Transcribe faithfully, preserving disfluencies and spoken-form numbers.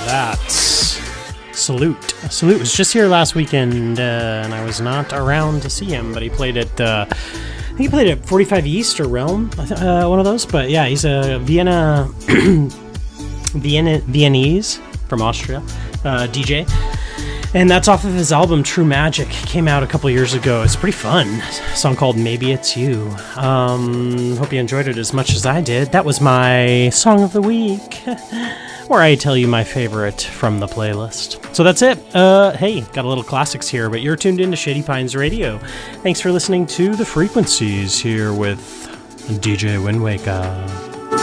that. Salute. Salute was just here last weekend, uh, and I was not around to see him, but he played at, uh, I think he played at forty-five East or Realm, uh, one of those, but yeah, he's a Vienna, Vienna Viennese from Austria, uh, D J, and that's off of his album True Magic. Came out a couple years ago. It's pretty fun. A song called Maybe It's You. Um, hope you enjoyed it as much as I did. That was my song of the week, where I tell you my favorite from the playlist. So that's it. Uh, hey, got a little classics here, but you're tuned into Shady Pines Radio. Thanks for listening to The Frequencies here with D J Windwaker.